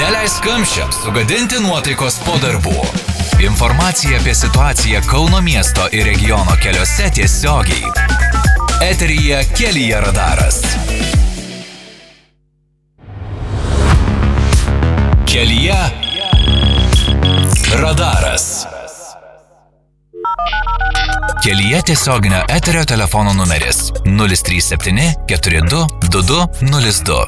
Neleisk kamščiams sugadinti nuotaikos po darbų. Informacija apie situaciją Kauno miesto ir regiono keliuose tiesiogiai. Eteryje Kelyje radaras. Kelyje radaras. Kelyje tiesioginio eterio telefono numeris 037 42 22 02.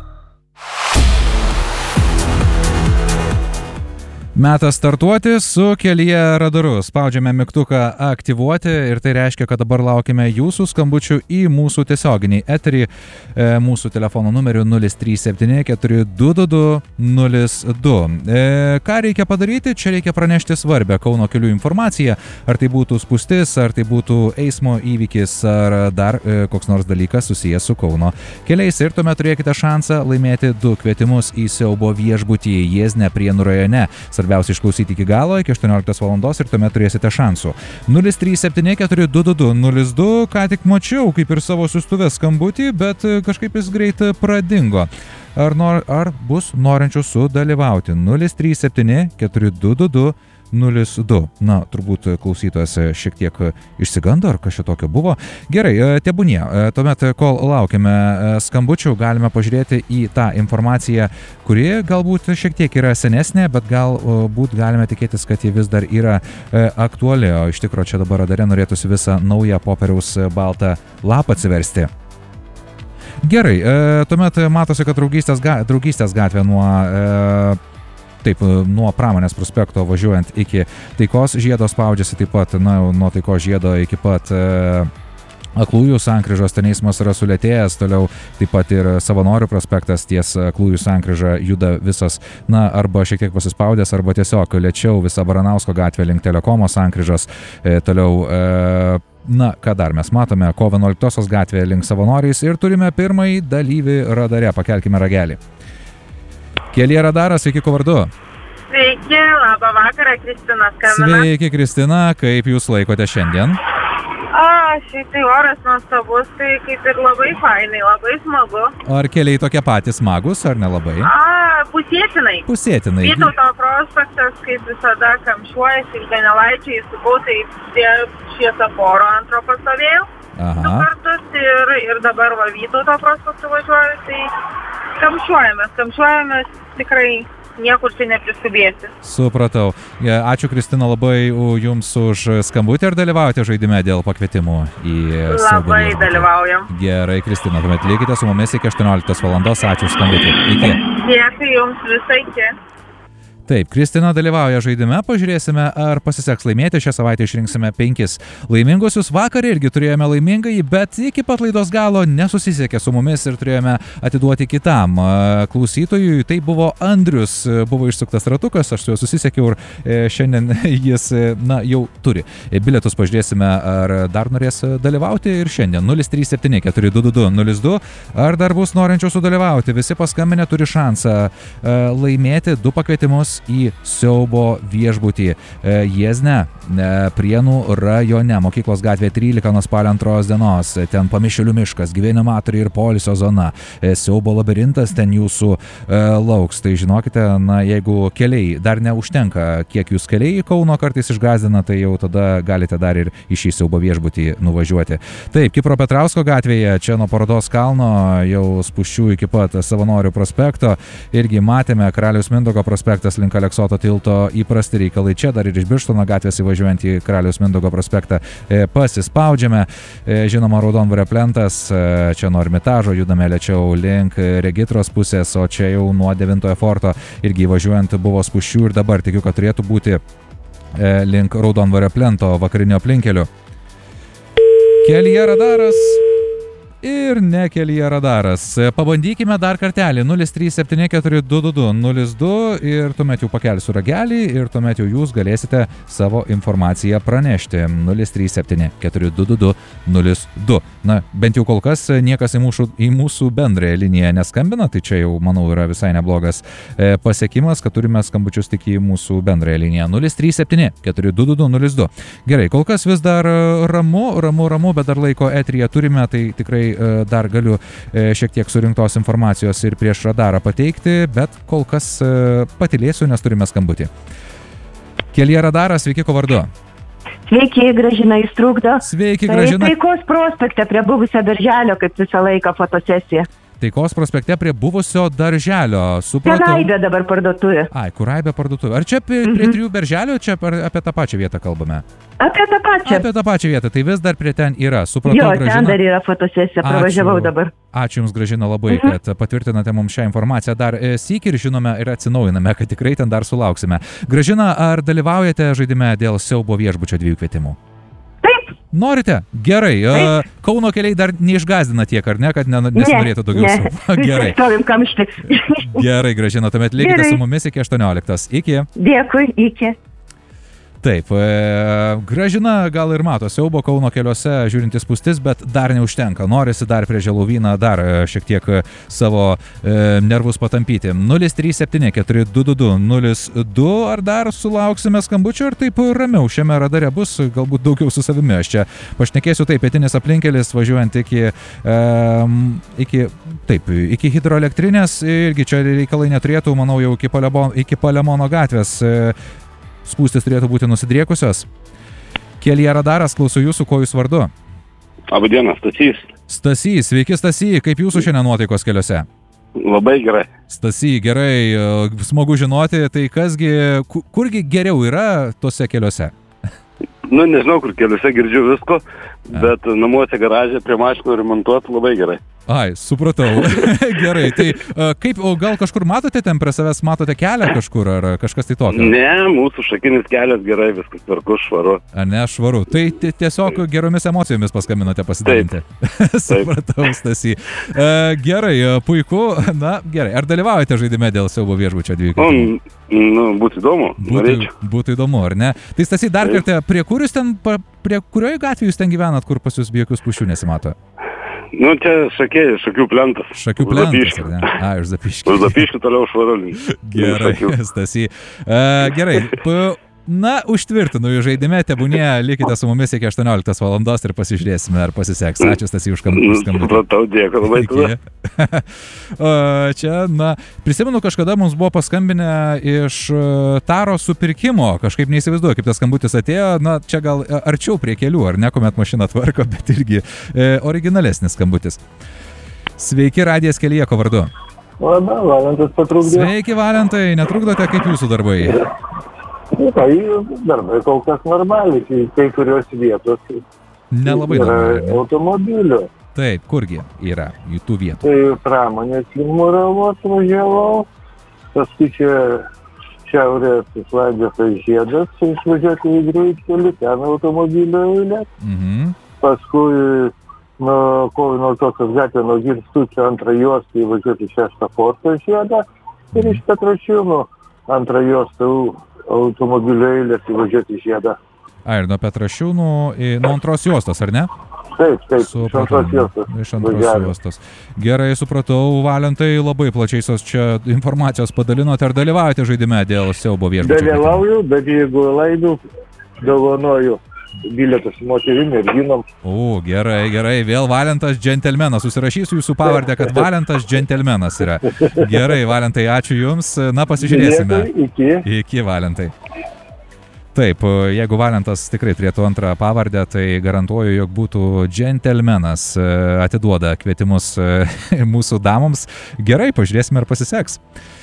Metas startuoti su Kelyje radaru. Spaudžiame mygtuką aktyvuoti ir tai reiškia, kad dabar laukime jūsų skambučių į mūsų tiesioginį eterį. Mūsų telefono numeriu 037 42 02. Ką reikia padaryti? Čia reikia pranešti svarbę Kauno kelių informaciją. Ar tai būtų spūstis, ar tai būtų eismo įvykis, ar dar koks nors dalykas susijęs su Kauno keliais. Ir tuomet turėkite šansą laimėti 2 kvietimus į siaubo viešbutį Jiezne Prienų rajone. Svarbiausia išklausyti iki galo, iki 18 valandos ir tuomet turėsite šansų. 037 42 02. Ką tik mačiau, kaip ir savo siųstuvės skambutį, bet kažkaip jis greit pradingo. Ar bus norinčių sudalyvauti? 037 42 02. Na, turbūt klausytojas šiek tiek išsigando, ar kažkas tokio buvo. Gerai, tebūnie. Tuomet, kol laukiame skambučių, galime pažiūrėti į tą informaciją, kuri galbūt šiek tiek yra senesnė, bet galbūt galime tikėtis, kad ji vis dar yra aktuali. O iš tikro, čia dabar radare norėtųsi visą naują popieriaus baltą lapą atsiversti. Gerai, tuomet matosi, kad draugystės gatvė nuo Pramonės prospekto važiuojant iki Taikos žiedo spaudžiasi taip pat, nuo Taikos žiedo iki pat Aklųjų sankryžos, ten eismas yra sulėtėjęs, toliau taip pat ir Savanorių prospektas ties Aklųjų sankryža juda visas, arba šiek tiek pasispaudęs, arba tiesiog lėčiau visa Baranausko gatvė link Telekomo sankryžos, toliau ką dar mes matome, kovo 11 gatvė link Savanoriais ir turime pirmąjį dalyvį radare, pakelkime ragelį. Kelyje radaras, sveiki, kuo vardu? Sveiki, labą vakarą, Kristina skambina. Sveiki, Kristina, kaip jūs laikote šiandien? Šiaip tai oras nuostabus, tai kaip ir labai fainai, labai smagu. Ar keliai tokie patys smagus, ar nelabai? Pusėtinai. Pusėtinai. Vytauto prospektas, kaip visada, kamšuojasi, iš Ganelaičio įsukau, tai prie šviesoforo antro pastovėjau. 2 kartus ir dabar Vytauto prospektu važiuoju, tai kamšuojamės tikrai. Niekur čia nepriskubėsi. Supratau. Ačiū, Kristina, labai jums už skambutį. Ar dalyvaujate žaidime dėl pakvietimų į siaubo viešbutį? Labai dalyvaujam. Gerai, Kristina, tuomet likite su mumis iki 18 valandos. Ačiū už skambutį. Iki. Dėkui jums visai čia. Taip, Kristina dalyvauja žaidime, pažiūrėsime, ar pasiseks laimėti. Šią savaitę išrinksime 5 laimingusius. Vakar irgi turėjome laimingąjį, bet iki pat laidos galo nesusisiekė su mumis ir turėjome atiduoti kitam klausytojui. Tai buvo Andrius, buvo išsuktas ratukas, aš su juo susisiekiau ir šiandien jis jau turi bilietus. Pažiūrėsime, ar dar norės dalyvauti ir šiandien 037 42 02. Ar dar bus norinčių sudalyvauti? Visi paskambinę turi šansą laimėti 2 pakvietimus į siaubo viešbutį Jiezne Prienų rajone, Mokyklos gatvė 13 nuo spalio 2 dienos. Ten Pamišėlių miškas, gyvenamatoriai ir poilsio zona, siaubo labirintas ten jūsų lauks. Tai žinokite, jeigu keliai dar neužtenka, kiek jūs keliai Kauno kartais išgąsdina, tai jau tada galite dar ir į šį siaubo viešbutį nuvažiuoti. Taip, Kipro Petrausko gatvėje, čia nuo Parodos kalno, jau spūsčių iki pat Savanorių prospekto, irgi matėme Karaliaus Mindaugo prospektas link Aleksoto tilto, įprasti reikalai čia, dar ir iš Birštono gatvės įvažiuojant į Karaliaus Mindaugo prospektą pasispaudžiame. Žinoma, Raudondvario plentas, čia nuo Ermitažo judame lėčiau link Regitros pusės, o čia jau nuo 9 forto irgi įvažiuojant buvo spūsčių ir dabar tikiu, kad turėtų būti link Raudondvario plento vakarinio aplinkeliu. Kelyje radaras. Ir ne Kelyje radaras. Pabandykime dar kartelį 037 42 02 ir tuomet jau pakelsiu ragelį ir tuomet jau jūs galėsite savo informaciją pranešti 037 42 02. Bent jau kol kas niekas į mūsų bendrąją liniją neskambina, tai čia jau, manau, yra visai neblogas pasiekimas, kad turime skambučius tik į mūsų bendrąją liniją 037 42 02. Gerai, kol kas vis dar ramu, bet dar laiko eteryje turime, tai tikrai dar galiu šiek tiek surinktos informacijos ir prieš radarą pateikti, bet kol kas patylėsiu, nes turime skambutį. Kelyje Radaras, sveiki, ko vardu? Sveiki, Gražina, jis trukdo. Sveiki, Gražina. Taikos prospekte prie buvusio darželio, kaip visą laiką fotosesija. Taikos prospekte prie buvusio darželio. Supratau. Kuraibė dabar parduotuvė. Ai, Kuraibė parduotuvė. Ar čia prie trijų berželių, čia apie tą pačią vietą kalbame? Apie tą pačią. Apie tą pačią vietą, tai vis dar prie ten yra. Supratau, jo, Gražina. Ten dar yra fotosesija, pravažiavau dabar. Ačiū Jums, Gražina, labai, kad patvirtinate mums šią informaciją. Dar sykį ir žinome ir atsinaujiname, kad tikrai ten dar sulauksime. Gražina, ar dalyvaujate žaidime dėl Siaubo viešbučio 2 kvietimų? Taip. Norite? Gerai. Kauno keliai dar neišgazdina tiek, ar ne, kad nesinorėtų daugiau Siaubo? Gerai. Stovim kamštį. Gerai, Gražina, tuomet likite su mumis iki 18. Iki. Dėkui, iki. Taip, Gražina gal ir mato Siaubo Kauno keliuose žiūrintis spūstis, bet dar neužtenka. Norisi dar prie Želuvyną dar šiek tiek savo nervus patampyti. 037 422 02 ar dar sulauksime skambučio, ar taip ramiau šiame radare bus, galbūt daugiau su savimi. Aš čia pašnekėsiu, taip, pietinis aplinkelis važiuojant iki hidroelektrinės, irgi čia reikalai neturėtų, manau, jau iki Palemono gatvės spūstis turėtų būti nusidriekusios. Kelyje Radaras, klausau jūsų, ko jūs vardu? Labadiena, Stasys. Stasys, sveiki Stasy, kaip jūsų šiandien nuotaikos keliuose? Labai gerai. Stasy, gerai, smagu žinoti, tai kurgi geriau yra tose keliuose? Nežinau, kur keliuose girdžiu visko, bet namuose garaže prie mašinų remontuoti labai gerai. Ai, supratau. Gerai, tai o gal kažkur matote ten prie savęs, matote kelią kažkur, ar kažkas tai tokio? Ne, mūsų šakinis kelias gerai, viskas tvarku, švaru. Ar ne, švaru. Tai tiesiog geromis emocijomis paskambinote pasidalinti. Supratau, Stasy. Gerai, puiku. Na, gerai. Ar dalyvaujate žaidime dėl Siaubo viešbučio 2 kvietimų? Būtų įdomu. Būtų įdomu, ar ne? Tai Stasy, dar kartą, prie kurioje gatvėje jūs ten gyvenat, kur pas jūs be jokių spūsčių nesimato? Čia Šakių plentas. Šakių plentas, ar ne? Už Zapiškį. Už Zapiškį toliau švarulį. Gerai, Stasy. Gerai, užtvirtinu į žaidime, tebūnie, likite su mumis iki 18 valandos ir pasižiūrėsime, ar pasiseks. Ačiū, Stasy, už skambutį. Supratau, dėkui labai tada. Čia, prisimenu, kažkada mums buvo paskambinę iš Taro supirkimo, kažkaip neįsivaizduoju, kaip tas skambutis atėjo, čia gal arčiau prie kelių, ar ne, kuomet mašina tvarko, bet irgi originalesnis skambutis. Sveiki, Radijas kelyje, ko vardu? Labą, Valentas patrukdė. Sveiki, Valentai, netrukdote, kaip jūsų darbai? Darbai kol kas normaliai, kai kurios vietos nelabai yra normaliai. Automobilių. Taip, kurgi yra jų tų vietų? Tai pramonės Muravos važiavau, paskui čia šiaurės Islandijos žiedas, išvažiuoti į greitkelį, ten automobilio eilė. Paskui nuo tokios gatvės nuo Girstučio antrą juostą įvažiuoti 6 forto žiedą ir iš Petrašiūnų antrą juostą automobilio eilės įvažiuoti žiedą. Ir nuo Petrašiūnų, nuo antros juostos, ar ne? Taip, iš antros juostos. Iš antros juostos. Gerai, supratau, Valentai, labai plačiaisos čia informacijos padalinote. Ar dalyvaujate žaidime dėl Siaubo viešbučio? Dalyvauju, bet jeigu laidų, dovanoju bilietus moterim ir vynom. Gerai, vėl Valentas džentelmenas. Susirašysiu jūsų pavardę, kad Valentas džentelmenas yra. Gerai, Valentai, ačiū Jums. Pasižiūrėsime. Iki, Valentai. Taip, jeigu Valentas tikrai turėtų antrą pavardę, tai garantuoju, jog būtų džentelmenas, atiduoda kvietimus mūsų damoms. Gerai, pažiūrėsime, ar pasiseks.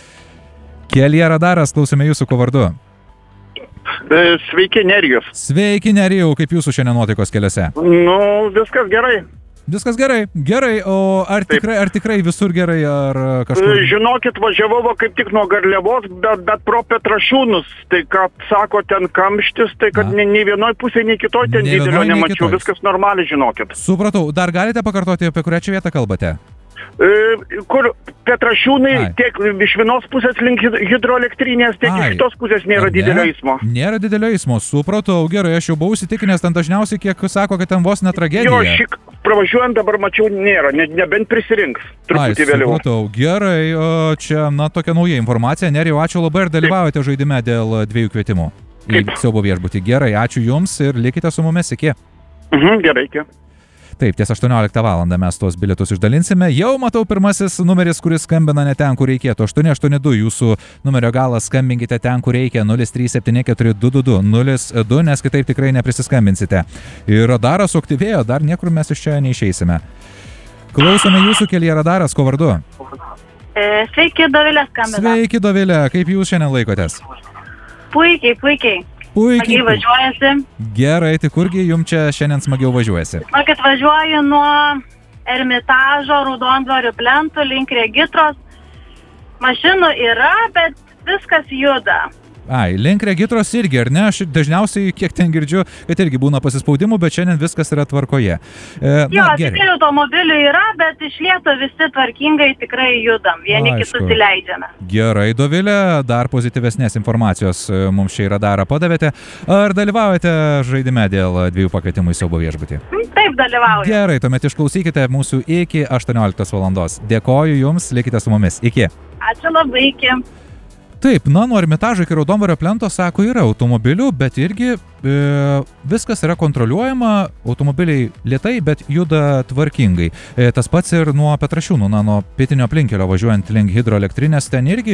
Kelyje Radaras, klausome jūsų, ko vardu? Sveiki, Nerijus. Sveiki, Nerijau, kaip jūsų šiandien nuotaikos keliuose? Viskas gerai. Viskas gerai, o ar tikrai visur gerai, ar kažkur? Žinokit, važiavau kaip tik nuo Garliavos, bet pro Petrašiūnus, tai ką sako ten kamštis, tai kad nei vienoj pusėje, nei kitoj ten didelio nemačiau, viskas normaliai, žinokit. Supratau, dar galite pakartoti, apie kurią čia vietą kalbate? Kur Petrašiūnai tiek iš vienos pusės link hidroelektrinės, tiek iš kitos pusės nėra didelio eismo. Nėra didelio eismo, supratau, gerai, aš jau buvau įsitikinęs, ten dažniausiai kiek sako, kad ten vos ne tragedija. Jo, pravažiuojant dabar mačiau nėra, nebent prisirinks truputį vėliau. Supratau, gerai, čia tokia nauja informacija. Nerijau, ačiū labai ir dalyvaujate žaidime dėl 2 kvietimų į Siaubo viešbutį. Gerai, ačiū Jums ir likite su mumis, iki. Gerai, iki. Taip, ties 18 valandą mes tuos bilietus išdalinsime. Jau matau pirmasis numeris, kuris skambina ne ten, kur reikėtų. 882 jūsų numerio galas, skambinkite ten, kur reikia. 037422202, nes kitaip tikrai neprisiskambinsite. Ir radaras suaktyvėjo, dar niekur mes iš čia neišeisime. Klausome jūsų kelyje, radaras, ko vardu? Sveiki, Dovilė skambina. Sveiki, Dovilė, kaip jūs šiandien laikotės? Puikiai. Smagiai važiuojasi. Gerai, tai kurgi jums čia šiandien smagiau važiuojasi? Kad važiuoju nuo Ermitažo, Raudondvario plentų link Regitros. Mašinų yra, bet viskas juda. Ai, link Regitros irgi, ar ne? Aš dažniausiai, kiek ten girdžiu, kad irgi būna pasispaudimų, bet šiandien viskas yra tvarkoje. Tikrai automobilių yra, bet iš lėto visi tvarkingai tikrai judam, vieni kitus įleidžiame. Gerai, Dovilė, dar pozityvesnės informacijos mums čia į radarą padavėte. Ar dalyvaujate žaidime dėl 2 pakvietimų į siaubo viešbutį? Taip, dalyvauju. Gerai, tuomet išklausykite mūsų iki 18 valandos. Dėkoju jums, likite su mumis. Iki. Ačiū labai, iki. Taip, nuo Ermitažo iki Raudondvario plento, sako, yra automobilių, bet irgi viskas yra kontroliuojama, automobiliai lėtai, bet juda tvarkingai. Tas pats ir nuo Petrašiūnų, nuo pietinio aplinkelio važiuojant link hidroelektrinės, ten irgi,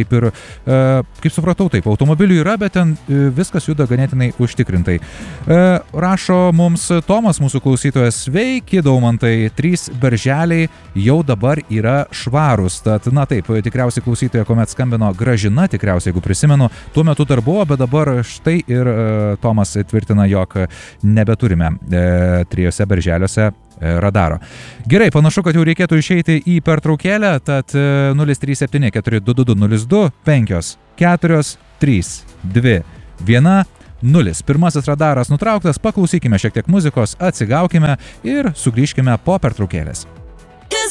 kaip supratau, taip, automobilių yra, bet ten viskas juda ganėtinai užtikrintai. Rašo mums Tomas, mūsų klausytojas, sveiki, Daumantai, 3 berželiai jau dabar yra švarūs. Tad, na taip, tikriausiai klausytoja, kuomet skambino Gražina, tikriausiai, jeigu prisimenu, tuo metu dar buvo, bet dabar štai ir Tomas tvirtina, jog nebeturime 3 berželiuose radaro. Gerai, panašu, kad jau reikėtų išeiti į pertraukėlę, tad 037 422 02 5 4 3 2 1 0. Pirmasis radaras nutrauktas, paklausykime šiek tiek muzikos, atsigaukime ir sugrįžkime po pertraukėlės.